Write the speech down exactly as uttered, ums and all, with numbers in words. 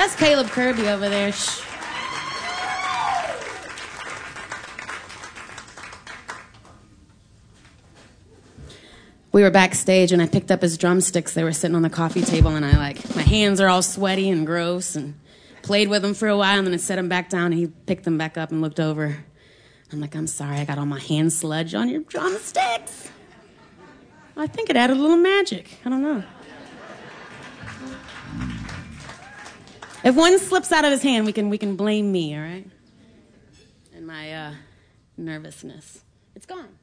That's Caleb Kirby over there. Shh. We were backstage, and I picked up his drumsticks. They were sitting on the coffee table, and I, like, my hands are all sweaty and gross, and played with them for a while, and then I set them back down, and he picked them back up and looked over. I'm like, I'm sorry, I got all my hand sludge on your drumsticks. I think it added a little magic. I don't know. If one slips out of his hand, we can we can blame me, all right? And my uh, nervousness. It's gone.